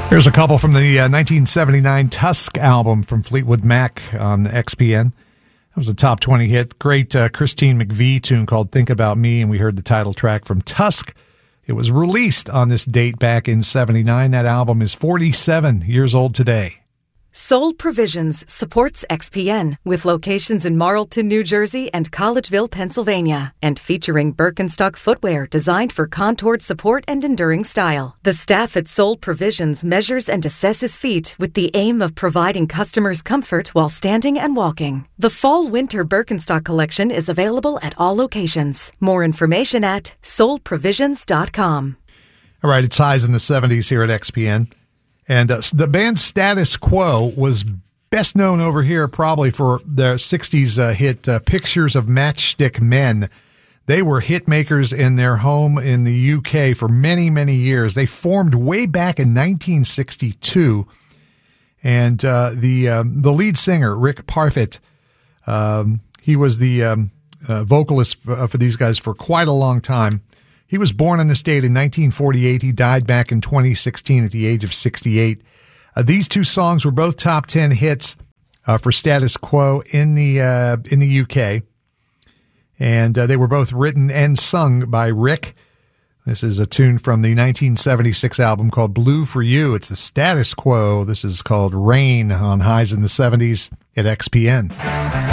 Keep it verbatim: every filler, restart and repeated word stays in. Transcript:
Here's a couple from the uh, nineteen seventy-nine Tusk album from Fleetwood Mac on X P N. That was a top twenty hit. Great uh, Christine McVie tune called Think About Me, and we heard the title track from Tusk. It was released on this date back in seventy-nine. That album is forty-seven years old today. Sold Provisions supports X P N with locations in Marlton, New Jersey and Collegeville, Pennsylvania, and featuring Birkenstock footwear designed for contoured support and enduring style. The staff at Sold Provisions measures and assesses feet with the aim of providing customers comfort while standing and walking. The Fall-Winter Birkenstock collection is available at all locations. More information at sold provisions dot com. All right, it's highs in the seventies here at X P N. And uh, the band Status Quo was best known over here probably for their sixties uh, hit uh, Pictures of Matchstick Men. They were hit makers in their home in the U K for many, many years. They formed way back in nineteen sixty-two. And uh, the um, the lead singer, Rick Parfitt, um, he was the um, uh, vocalist for, for these guys for quite a long time. He was born in this state in nineteen forty-eight. He died back in twenty sixteen at the age of sixty-eight. Uh, these two songs were both top ten hits uh, for Status Quo in the uh, in the U K, and uh, they were both written and sung by Rick. This is a tune from the nineteen seventy-six album called Blue for You. It's the Status Quo. This is called Rain on Highs in the seventies at X P N.